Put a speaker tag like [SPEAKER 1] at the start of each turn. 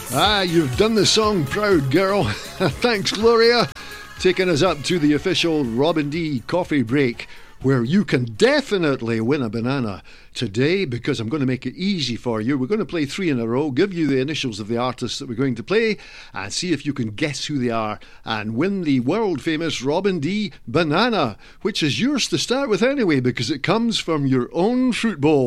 [SPEAKER 1] Ah, you've done the song proud, girl. Thanks, Gloria. Taking us up to the official Robin D coffee break, where you can definitely win a banana today, because I'm going to make it easy for you. We're going to play 3 in a row, give you the initials of the artists that we're going to play, and see if you can guess who they are and win the world famous Robin D banana, which is yours to start with anyway, because it comes from your own fruit bowl.